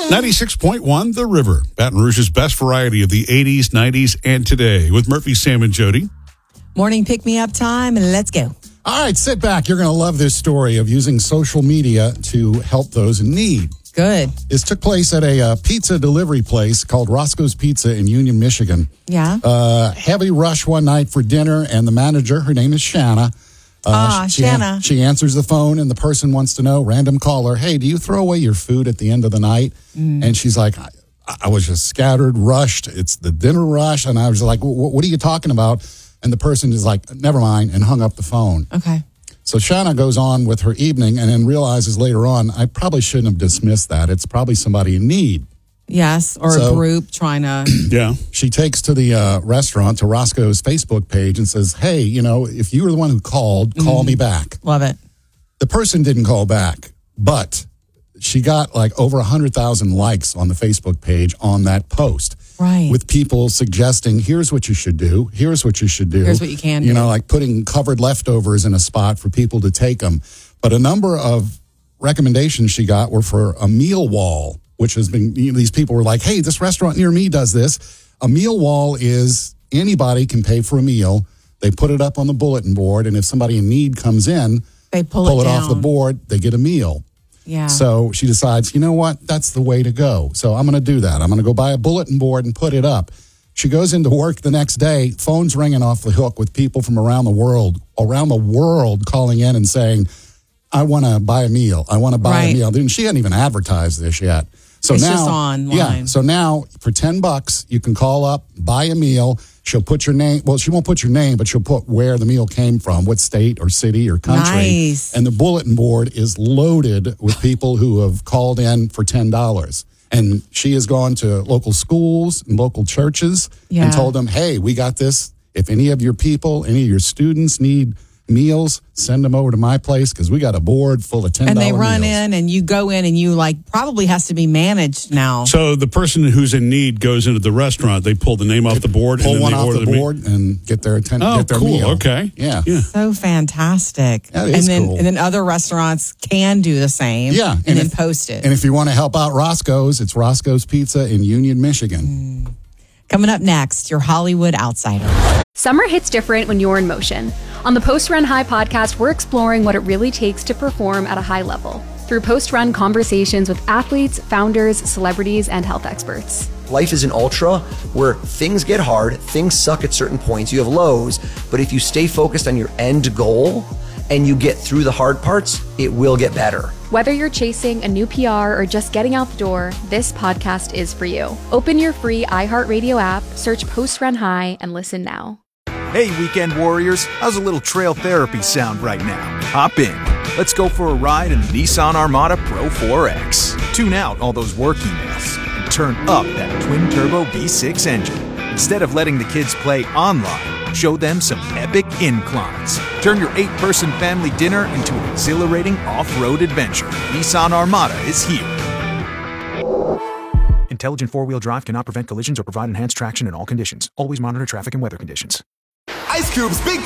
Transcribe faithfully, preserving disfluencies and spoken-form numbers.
ninety-six point one The River, Baton Rouge's best variety of the eighties, nineties, and today with Murphy, Sam, and Jody. Morning pick-me-up time, and let's go. All right, sit back. You're going to love this story of using social media to help those in need. Good. This took place at a uh, pizza delivery place called Roscoe's Pizza in Union, Michigan. Yeah. Uh, heavy rush one night for dinner, and the manager, her name is Shanna. Uh, ah, she, Shanna. She answers the phone, and the person wants to know, random caller, hey, do you throw away your food at the end of the night? Mm. And she's like, I, I was just scattered, rushed. It's the dinner rush. And I was like, what are you talking about? And the person is like, never mind, and hung up the phone. Okay. So Shanna goes on with her evening and then realizes later on, I probably shouldn't have dismissed that. It's probably somebody in need. Yes, or so, a group trying to... Yeah. She takes to the uh, restaurant, to Roscoe's Facebook page and says, hey, you know, if you were the one who called, call mm. me back. Love it. The person didn't call back, but she got like over one hundred thousand likes on the Facebook page on that post. Right. With people suggesting, here's what you should do. Here's what you should do. Here's what you can do. You know, like putting covered leftovers in a spot for people to take them. But a number of recommendations she got were for a meal wall, which has been, you know, these people were like, hey, this restaurant near me does this. A meal wall is anybody can pay for a meal. They put it up on the bulletin board, and if somebody in need comes in, they pull, pull it, it down. off the board, they get a meal. Yeah. So she decides, you know what? That's the way to go. So I'm going to do that. I'm going to go buy a bulletin board and put it up. She goes into work the next day, phone's ringing off the hook with people from around the world, around the world calling in and saying, I want to buy a meal. I want to buy right. a meal. And she hadn't even advertised this yet. So it's now, just online. Yeah. So now for ten bucks, you can call up, buy a meal. She'll put your name. Well, she won't put your name, but she'll put where the meal came from, what state or city or country. Nice. And the bulletin board is loaded with people who have called in for ten dollars. And she has gone to local schools and local churches yeah. and told them, hey, we got this. If any of your people, any of your students need meals, send them over to my place because we got a board full of ten dollars And they run meals. in and you go in and you like probably has to be managed now. So the person who's in need goes into the restaurant. They pull the name off the board. Pull and then one they off order the the board meal. and get their atten- Oh, get their cool. meal. Okay. Yeah. Yeah. So fantastic. That is and then cool. and then other restaurants can do the same. Yeah. And, And then if- post it. And if you want to help out Roscoe's, it's Roscoe's Pizza in Union, Michigan. Mm. Coming up next, your Hollywood Outsider. Summer hits different when you're in motion. On the Post Run High podcast, we're exploring what it really takes to perform at a high level through post-run conversations with athletes, founders, celebrities, and health experts. Life is an ultra where things get hard, things suck at certain points, you have lows, but if you stay focused on your end goal and you get through the hard parts, it will get better. Whether you're chasing a new P R or just getting out the door, this podcast is for you. Open your free iHeartRadio app, search Post Run High, and listen now. Hey, weekend warriors, how's a little trail therapy sound right now? Hop in. Let's go for a ride in the Nissan Armada Pro four X. Tune out all those work emails and turn up that twin-turbo V six engine. Instead of letting the kids play online, show them some epic inclines. Turn your eight-person family dinner into an exhilarating off-road adventure. Nissan Armada is here. Intelligent four-wheel drive cannot prevent collisions or provide enhanced traction in all conditions. Always monitor traffic and weather conditions. Ice Cube's Big